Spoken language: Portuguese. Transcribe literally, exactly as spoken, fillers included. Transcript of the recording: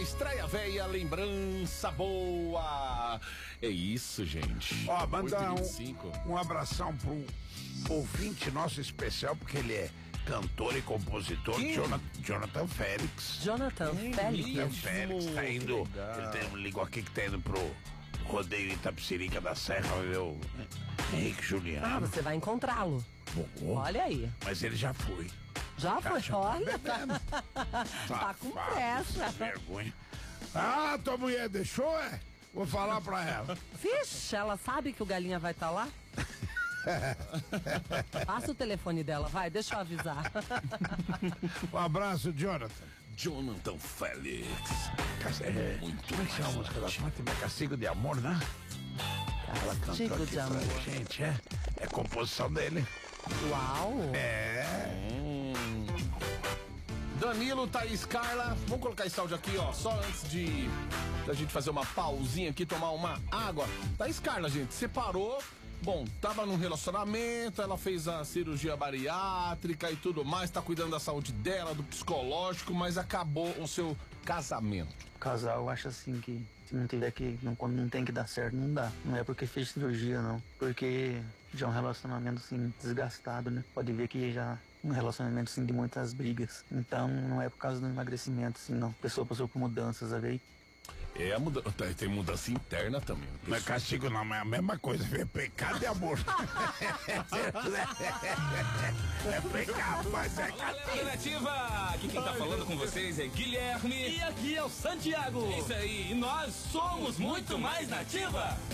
Estreia véia, lembrança boa. É isso, gente. Ó, manda um, um abração pro ouvinte nosso especial, porque ele é cantor e compositor, Jonathan, Jonathan Félix. Jonathan hum, Félix. Jonathan Félix tá indo. Ele tem um ligou aqui que tá indo pro rodeio Itapecerica da Serra, vai ver o Henrique Juliano. Ah, você vai encontrá-lo. Bom, olha aí. Mas ele já foi. Já, já foi? Já olha. Tá, tá com pressa. Vergonha. Ah, tua mulher deixou, é? Vou falar pra ela. Vixe, ela sabe que o Galinha vai estar tá lá? Passa o telefone dela, vai, deixa eu avisar. Um abraço, Jonathan. Jonathan Félix. É, muito como é que chama a música da Fátima? Castigo de Amor, né? Ela cantou Castigo aqui de pra Amor. gente, é? É composição dele. Uau! É. Hum. Danilo, Thaís, Carla. Vamos colocar esse áudio aqui, ó. Só antes de a gente fazer uma pausinha aqui, tomar uma água. Thaís, Carla, gente, separou. Bom, tava num relacionamento, ela fez a cirurgia bariátrica e tudo mais, tá cuidando da saúde dela, do psicológico, mas acabou o seu casamento. Casal, eu acho assim que se não tiver que, não, quando não tem que dar certo, não dá. Não é porque fez cirurgia, não. Porque já é um relacionamento assim, desgastado, né? Pode ver que já um relacionamento assim de muitas brigas. Então não é por causa do emagrecimento, assim, não. A pessoa passou por mudanças, a ver? É, muda... tem mudança interna também. Não é castigo não, mas é a mesma coisa, é pecado e amor. É pecado, mas é castigo. Alternativa! Aqui quem tá falando com vocês é Guilherme. E aqui é o Santiago. Isso aí, e nós somos muito mais Nativa.